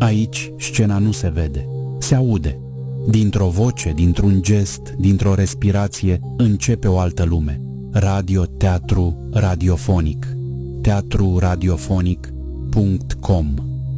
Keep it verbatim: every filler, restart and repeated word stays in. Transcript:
Aici scena nu se vede, se aude. Dintr-o voce, dintr-un gest, dintr-o respirație, începe o altă lume. Radio-teatru radiofonic. teatru radiofonic punct com